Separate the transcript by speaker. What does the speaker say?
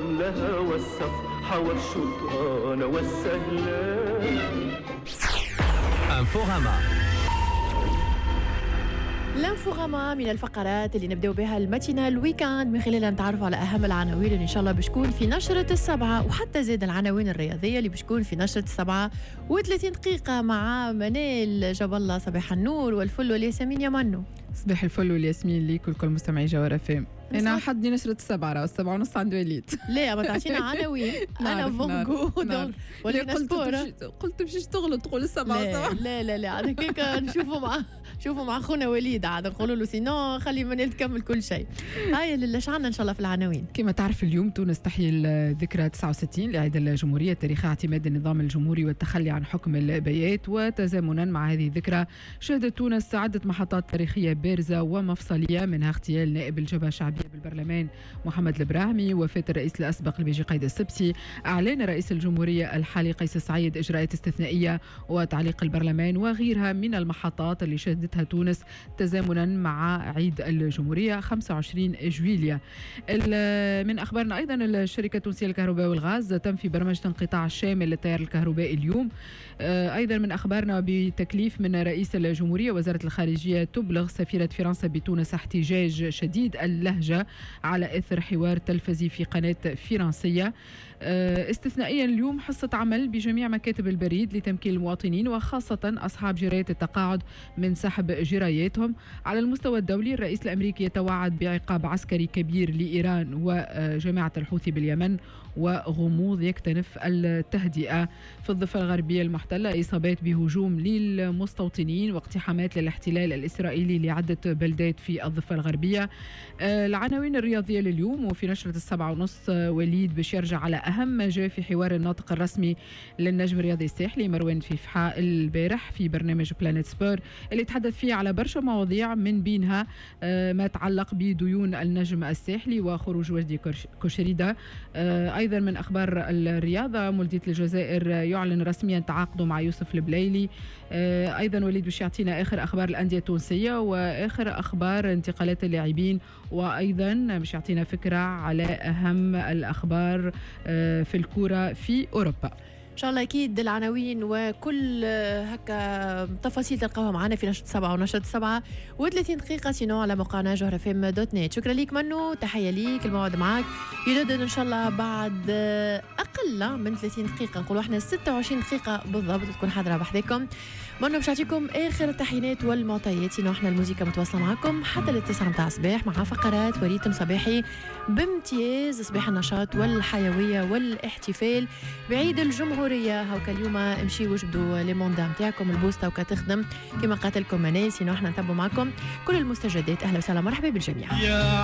Speaker 1: الرملة والصفحة والشطآن والسهلان.
Speaker 2: انفوغاما.
Speaker 3: الانفوغاما من الفقرات اللي نبدأ بها الماتينا الويكاند من خلالها نتعرف على أهم العناوين اللي إن شاء الله بشكون في نشرة 7 وحتى زاد العناوين الرياضية اللي بشكون في نشرة 37 دقيقة مع منال جاب الله. صباح النور والفل والياسمين يا منو.
Speaker 4: صباح الفل والياسمين ليك كل مستمعي جوهر فام. انا حدني نشرة 7 راه 7:30 عند وليد.
Speaker 3: لا ما تعطينا عناوين. انا فونغو ولا
Speaker 4: قلت مشيش تغلط تقول 7.
Speaker 3: لا عاد هيك نشوفوا مع خونا وليد عاد نقولوا له سينو خلي منال تكمل كل شيء. هاي اللي شعنا ان شاء الله في العناوين.
Speaker 4: كما تعرف اليوم تونس تحيي الذكرى 69 لعيد الجمهورية، تاريخ اعتماد النظام الجمهوري والتخلي عن حكم البيات. وتزامنا مع هذه الذكرى شهدت تونس عدة محطات تاريخية بارزة ومفصلية، منها اغتيال نائب الجبهة الشعبية بالبرلمان محمد البراهمي، وفاة الرئيس الأسبق البيجي قايد السبسي، إعلان رئيس الجمهورية الحالي قيس سعيد إجراءات استثنائية وتعليق البرلمان، وغيرها من المحطات اللي شهدتها تونس تزامنا مع عيد الجمهورية 25 جويليا. من أخبارنا أيضا الشركة التونسية للكهرباء والغاز تنفي برمجة انقطاع شامل للتيار الكهربائي اليوم. أيضا من أخبارنا بتكليف من رئيس الجمهورية، وزارة الخارجية تبلغ سفيرة فرنسا بتونس احتجاج شديد اللهجة على إثر حوار تلفزي في قناة فرنسية. استثنائيا اليوم حصة عمل بجميع مكاتب البريد لتمكين المواطنين وخاصة أصحاب جراية التقاعد من سحب جراياتهم. على المستوى الدولي الرئيس الأمريكي يتوعد بعقاب عسكري كبير لإيران وجماعة الحوثي باليمن، وغموض يكتنف التهدئة. في الضفة الغربية المحتلة إصابات بهجوم للمستوطنين واقتحامات للاحتلال الإسرائيلي لعدة بلدات في الضفة الغربية. العناوين الرياضية لليوم. وفي نشرة 7:30 وليد باش يرجع على أهم ما جاء في حوار الناطق الرسمي للنجم الرياضي الساحلي مروان فيفحاء البارح في برنامج بلانيت سبور، اللي تحدث فيه على برشا مواضيع من بينها ما يتعلق بديون النجم الساحلي وخروج وجدي كوشريدا. أيضا من أخبار الرياضة مولودية الجزائر يعلن رسميا تعاقده مع يوسف البليلي. أيضا وليد باش يعطينا آخر أخبار الأندية التونسية وآخر أخبار انتقالات اللاعبين، وأيضا باش يعطينا فكرة على أهم الأخبار في الكرة في أوروبا.
Speaker 3: إن شاء الله أكيد العناوين وكل هكا تفاصيل تلقاوها معنا في نشرة 7 ونشرة 37 دقيقة سينو على موقعنا جوهر فم دوت نت. شكرا ليك منو، تحية ليك. الموعد معك يجدد إن شاء الله بعد أقل من 30 دقيقة، نقولوا إحنا 26 دقيقة بالضبط تكون حاضرة بحذاكم. منو باش نعطيكم آخر التحيينات والمعطيات، سينو إحنا الموسيقى متواصلة معكم حتى للتسعة متاع الصباح مع فقرات وريتم صباحي بامتياز، صباح النشاط والحيوية والاحتفال بعيد الجمهورية. هاوكا اليوم امشي وجبدوا لي موندا نتاعكم البوسطة وكتخدم كما قاتلكم منال، سينو إحنا نتبوا معكم كل المستجدات. أهلا وسهلا مرحبا بالجميع.